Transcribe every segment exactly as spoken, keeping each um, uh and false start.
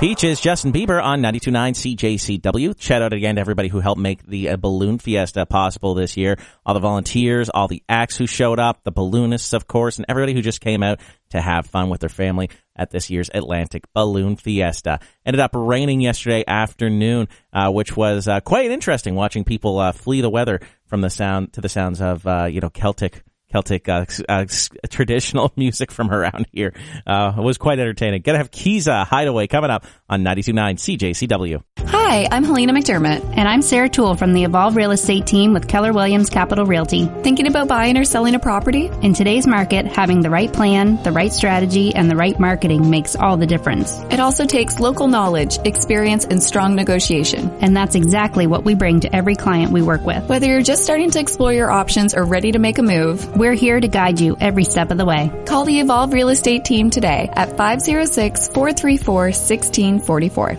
Peaches, Justin Bieber on ninety-two point nine C J C W. Shout out again to everybody who helped make the uh, Balloon Fiesta possible this year. All the volunteers, all the acts who showed up, the balloonists, of course, and everybody who just came out to have fun with their family at this year's Atlantic Balloon Fiesta. Ended up raining yesterday afternoon, uh, which was uh, quite interesting, watching people uh, flee the weather from the sound to the sounds of, uh, you know, Celtic Celtic uh, uh, traditional music from around here. Uh, it was quite entertaining. Gonna have Kiza Hideaway coming up on ninety-two point nine C J C W. Hi, I'm Helena McDermott. And I'm Sarah Toole from the Evolve Real Estate team with Keller Williams Capital Realty. Thinking about buying or selling a property? In today's market, having the right plan, the right strategy, and the right marketing makes all the difference. It also takes local knowledge, experience, and strong negotiation. And that's exactly what we bring to every client we work with. Whether you're just starting to explore your options or ready to make a move, we're here to guide you every step of the way. Call the Evolve Real Estate team today at five oh six, four three four, one six four four.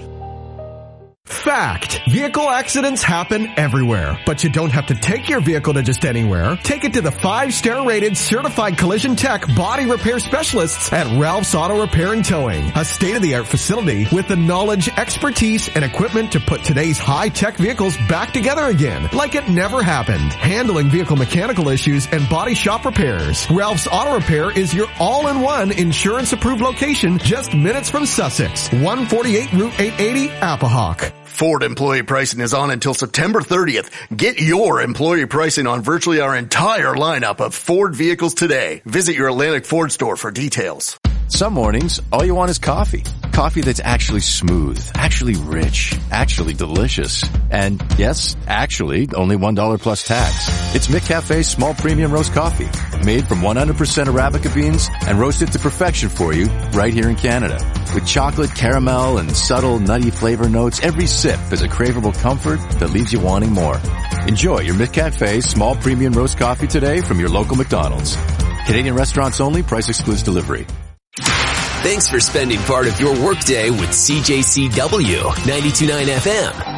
Fact. Vehicle accidents happen everywhere, but you don't have to take your vehicle to just anywhere. Take it to the five-star rated certified collision tech body repair specialists at Ralph's Auto Repair and Towing, a state-of-the-art facility with the knowledge, expertise, and equipment to put today's high-tech vehicles back together again, like it never happened. Handling vehicle mechanical issues and body shop repairs. Ralph's Auto Repair is your all-in-one insurance-approved location just minutes from Sussex. one forty-eight Route eight eighty, Appahock. Ford employee pricing is on until September thirtieth. Get your employee pricing on virtually our entire lineup of Ford vehicles today. Visit your Atlantic Ford store for details. Some mornings, all you want is coffee. Coffee that's actually smooth, actually rich, actually delicious. And yes, actually, only one dollar plus tax. It's McCafe's small premium roast coffee, made from one hundred percent Arabica beans and roasted to perfection for you right here in Canada. With chocolate, caramel, and subtle nutty flavor notes, every sip is a craveable comfort that leaves you wanting more. Enjoy your McCafe small premium roast coffee today from your local McDonald's. Canadian restaurants only, price excludes delivery. Thanks for spending part of your workday with C J C W ninety-two point nine F M.